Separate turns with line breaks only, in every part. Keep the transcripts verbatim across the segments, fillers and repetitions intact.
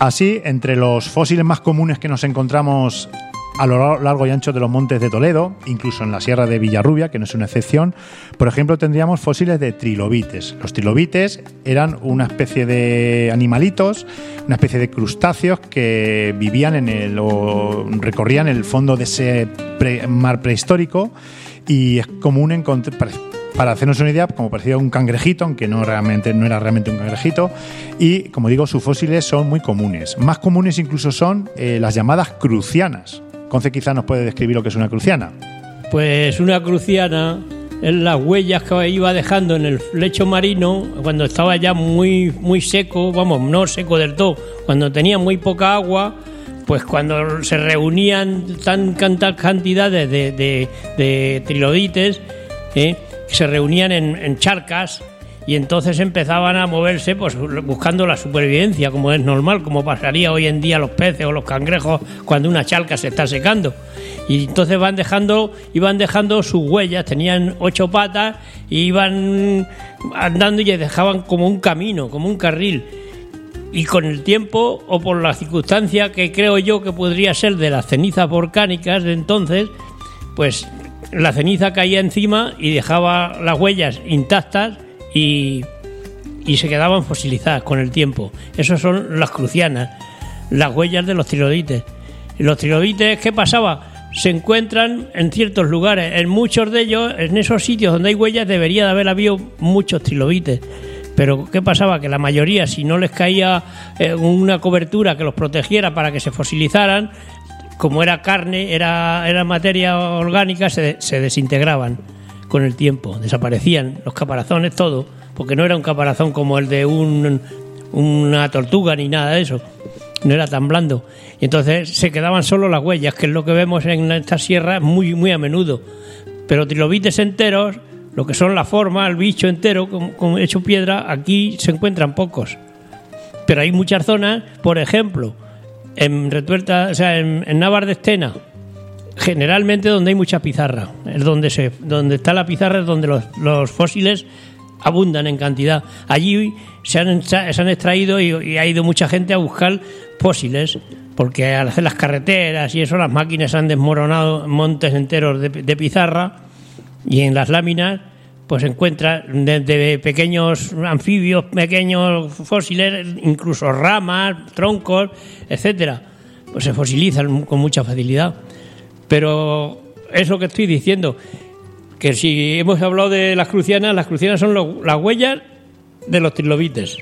Así, entre los fósiles más comunes que nos encontramos a lo largo y ancho de los montes de Toledo, incluso en la Sierra de Villarrubia, que no es una excepción, por ejemplo, tendríamos fósiles de trilobites. Los trilobites eran una especie de animalitos, una especie de crustáceos que vivían en el o recorrían el fondo de ese pre, mar prehistórico, y es común encontrar, para hacernos una idea, como parecía un cangrejito, aunque no, realmente, no era realmente un cangrejito, y como digo, sus fósiles son muy comunes. Más comunes incluso son eh, las llamadas crucianas. Conce quizá nos puede describir lo que es una cruciana.
Pues una cruciana es las huellas que iba dejando en el lecho marino cuando estaba ya muy, muy seco, vamos, no seco del todo, cuando tenía muy poca agua, pues cuando se reunían tan tantas cantidades de, de, de trilodites, ¿eh? que se reunían en, en charcas, y entonces empezaban a moverse pues buscando la supervivencia, como es normal, como pasaría hoy en día los peces o los cangrejos cuando una charca se está secando. Y entonces van dejando, iban dejando sus huellas, tenían ocho patas y iban andando y dejaban como un camino, como un carril. Y con el tiempo, o por la circunstancia que creo yo que podría ser de las cenizas volcánicas de entonces, pues la ceniza caía encima y dejaba las huellas intactas y, y se quedaban fosilizadas con el tiempo. Esas son las crucianas, las huellas de los trilodites. Y los trilodites, ¿qué pasaba? Se encuentran en ciertos lugares. En muchos de ellos, en esos sitios donde hay huellas, debería de haber habido muchos trilodites. Pero ¿qué pasaba? Que la mayoría, si no les caía eh, una cobertura que los protegiera para que se fosilizaran, como era carne, era, era materia orgánica, se, se desintegraban con el tiempo, desaparecían los caparazones, todo, porque no era un caparazón como el de un, una tortuga ni nada de eso, no era tan blando. Y entonces se quedaban solo las huellas, que es lo que vemos en esta sierra muy, muy a menudo. Pero trilobites enteros, lo que son la forma, el bicho entero, como, como hecho piedra, aquí se encuentran pocos. Pero hay muchas zonas, por ejemplo, en Retuerta, o sea, en, en Navas de Estena, generalmente donde hay mucha pizarra, es donde se, donde está la pizarra es donde los, los fósiles abundan en cantidad. Allí se han, se han extraído y, y ha ido mucha gente a buscar fósiles, porque al hacer las carreteras y eso, las máquinas han desmoronado montes enteros de, de pizarra, y en las láminas pues se encuentran desde pequeños anfibios, pequeños fósiles, incluso ramas, troncos, etcétera. Pues se fosilizan con mucha facilidad. Pero es lo que estoy diciendo, que si hemos hablado de las crucianas, las crucianas son lo, las huellas de los trilobites.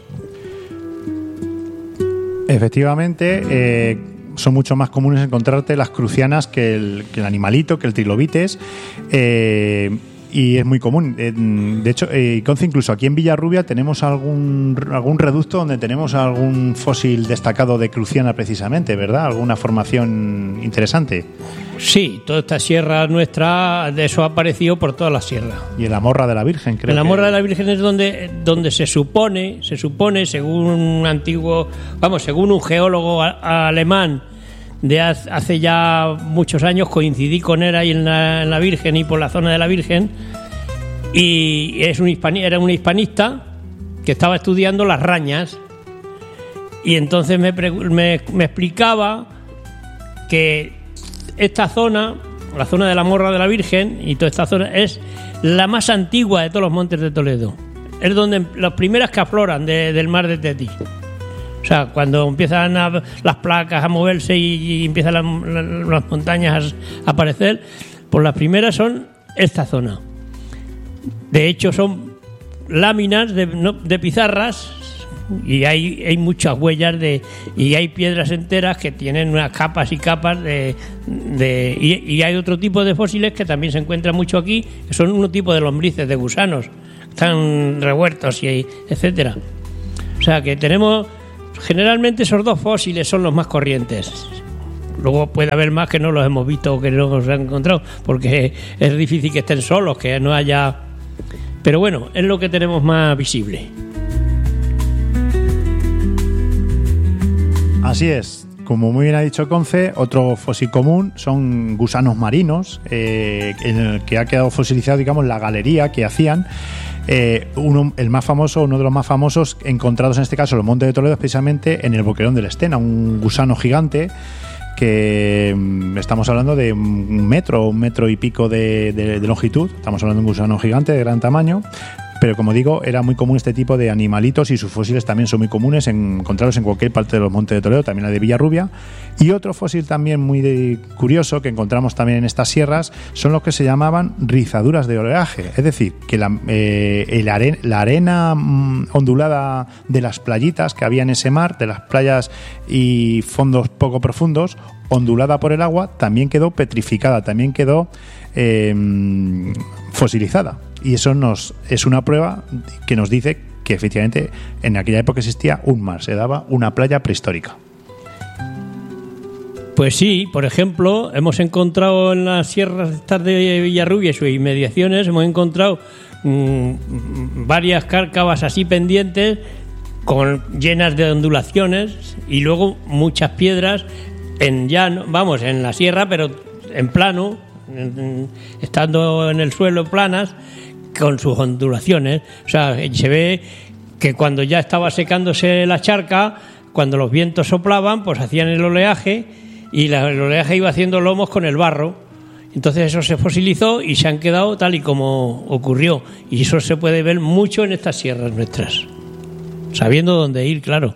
Efectivamente, eh, son mucho más comunes encontrarte las crucianas que el, que el animalito, que el trilobites, eh, y es muy común. Eh, de hecho, eh, Conce, incluso aquí en Villarrubia tenemos algún algún reducto donde tenemos algún fósil destacado de cruciana precisamente, ¿verdad? Alguna formación interesante.
Sí, toda esta sierra nuestra, de eso ha aparecido por toda la sierra.
Y en la Morra de la Virgen, creo.
En la
que...
Morra de la Virgen es donde, donde se supone, se supone, según un antiguo, vamos, según un geólogo a, alemán de hace ya muchos años, coincidí con él ahí en la, en la Virgen y por la zona de la Virgen, y es un hispani, era un hispanista que estaba estudiando las rañas, y entonces me, me, me explicaba que esta zona, la zona de la Morra de la Virgen y toda esta zona, es la más antigua de todos los montes de Toledo. Es donde las primeras que afloran de, del mar de Tetis. O sea, cuando empiezan a, las placas a moverse y, y empiezan la, la, las montañas a aparecer, pues las primeras son esta zona. De hecho, son láminas de, no, de pizarras, y hay, hay muchas huellas de, y hay piedras enteras que tienen unas capas y capas de, de y, y hay otro tipo de fósiles que también se encuentran mucho aquí, que son un tipo de lombrices, de gusanos, están revueltos y etcétera. O sea que tenemos generalmente esos dos fósiles son los más corrientes. Luego puede haber más que no los hemos visto o que no los han encontrado, porque es difícil que estén solos, que no haya. Pero bueno, es lo que tenemos más visible.
Así es. como muy bien ha dicho Conce, otro fósil común son gusanos marinos, eh, en el que ha quedado fosilizado, digamos, la galería que hacían. Eh, uno, el más famoso, uno de los más famosos encontrados en este caso en los Montes de Toledo, es precisamente en el Boquerón del Estena, un gusano gigante que mm, estamos hablando de un metro, un metro y pico de, de, de longitud. Estamos hablando de un gusano gigante de gran tamaño. Pero como digo, era muy común este tipo de animalitos y sus fósiles también son muy comunes, en, encontrarlos en cualquier parte de los Montes de Toledo, también la de Villarrubia. Y otro fósil también muy de, curioso que encontramos también en estas sierras son los que se llamaban rizaduras de oleaje. Es decir, que la, eh, el are, la arena mm, ondulada de las playitas que había en ese mar, de las playas y fondos poco profundos, ondulada por el agua, también quedó petrificada, también quedó eh, fosilizada. Y eso nos es una prueba que nos dice que efectivamente en aquella época existía un mar, se daba una playa prehistórica.
Pues sí, por ejemplo, hemos encontrado en las sierras de Villarrubia y sus inmediaciones, hemos encontrado mmm, varias cárcavas así pendientes, con, llenas de ondulaciones, y luego muchas piedras en llano, vamos, en la sierra, pero en plano, en, estando en el suelo planas, con sus ondulaciones. O sea, se ve que cuando ya estaba secándose la charca, cuando los vientos soplaban, pues hacían el oleaje, y la, el oleaje iba haciendo lomos con el barro. Entonces eso se fosilizó y se han quedado tal y como ocurrió. Y eso se puede ver mucho en estas sierras nuestras, sabiendo dónde ir, claro.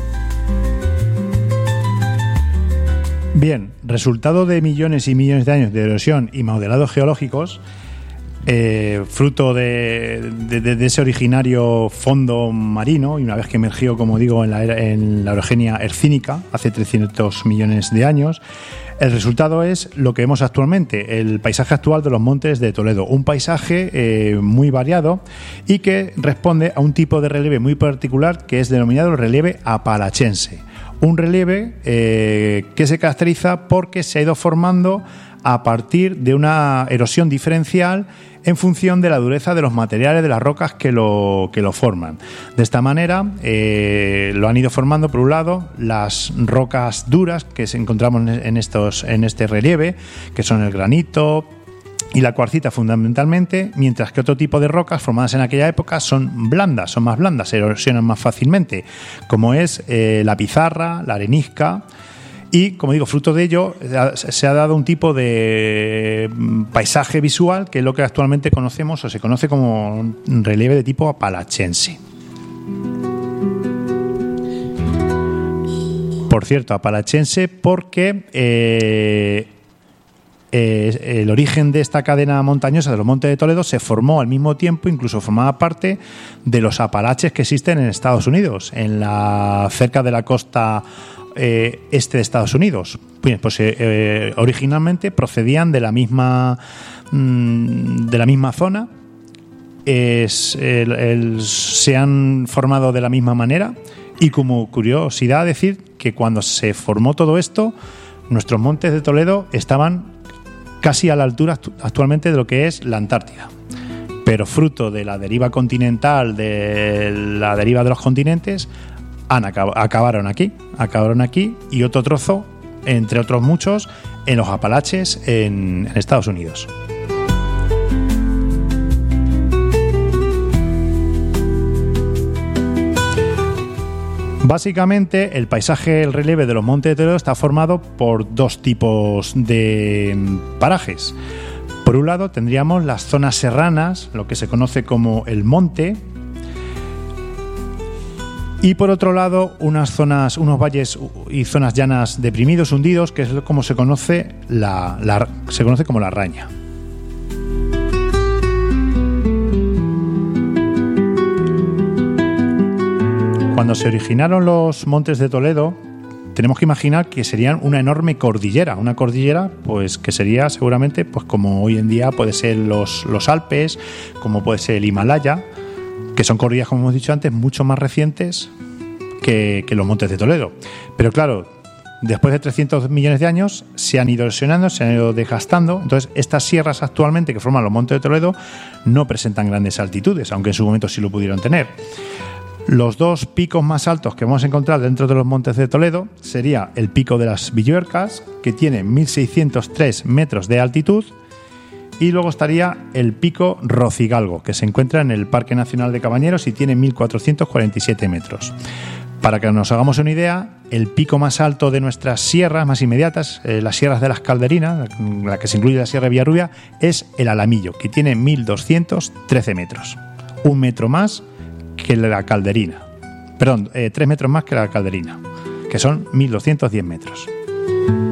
Bien, resultado de millones y millones de años de erosión y modelados geológicos, Eh, fruto de, de, de ese originario fondo marino, y una vez que emergió, como digo, en la, era, en la orogenia hercínica hace trescientos millones de años, el resultado es lo que vemos actualmente, el paisaje actual de los Montes de Toledo, un paisaje eh, muy variado y que responde a un tipo de relieve muy particular que es denominado el relieve apalachense, un relieve eh, que se caracteriza porque se ha ido formando a partir de una erosión diferencial en función de la dureza de los materiales de las rocas que lo, que lo forman. De esta manera eh, lo han ido formando, por un lado, las rocas duras que encontramos en, estos, en este relieve, que son el granito y la cuarcita fundamentalmente, mientras que otro tipo de rocas formadas en aquella época son blandas, son más blandas, se erosionan más fácilmente, como es eh, la pizarra, la arenisca. Y, como digo, fruto de ello se ha dado un tipo de paisaje visual que es lo que actualmente conocemos o se conoce como un relieve de tipo apalachense. Por cierto, apalachense porque eh, eh, el origen de esta cadena montañosa de los Montes de Toledo se formó al mismo tiempo, incluso formaba parte de los Apalaches que existen en Estados Unidos, en la cerca de la costa Eh, este de Estados Unidos. Bien, pues eh, eh, originalmente procedían de la misma mmm, de la misma zona, es, el, el, se han formado de la misma manera, y como curiosidad decir que cuando se formó todo esto, nuestros Montes de Toledo estaban casi a la altura actualmente de lo que es la Antártida, pero fruto de la deriva continental, de la deriva de los continentes, Han acab- acabaron aquí, acabaron aquí y otro trozo, entre otros muchos, en los Apalaches en, en Estados Unidos. Básicamente, el paisaje, el relieve de los Montes de Toledo está formado por dos tipos de parajes. Por un lado, tendríamos las zonas serranas, lo que se conoce como el monte. Y por otro lado, unas zonas, unos valles y zonas llanas deprimidos, hundidos, que es como se conoce la, la se conoce como la raña. Cuando se originaron los Montes de Toledo, tenemos que imaginar que serían una enorme cordillera, una cordillera, pues que sería seguramente, pues como hoy en día puede ser los, los Alpes, como puede ser el Himalaya, que son cordilleras, como hemos dicho antes, mucho más recientes que, que los Montes de Toledo. Pero claro, después de trescientos millones de años se han ido erosionando, se han ido desgastando. Entonces, estas sierras actualmente que forman los Montes de Toledo no presentan grandes altitudes, aunque en su momento sí lo pudieron tener. Los dos picos más altos que vamos a encontrar dentro de los Montes de Toledo sería el pico de las Villuercas, que tiene mil seiscientos tres metros de altitud, y luego estaría el pico Rocigalgo, que se encuentra en el Parque Nacional de Cabañeros y tiene mil cuatrocientos cuarenta y siete metros. Para que nos hagamos una idea, el pico más alto de nuestras sierras más inmediatas, eh, las sierras de las Calderinas, la que se incluye la Sierra de Villarrubia, es el Alamillo, que tiene mil doscientos trece metros. Un metro más que la Calderina. Perdón, eh, tres metros más que la Calderina, que son mil doscientos diez metros.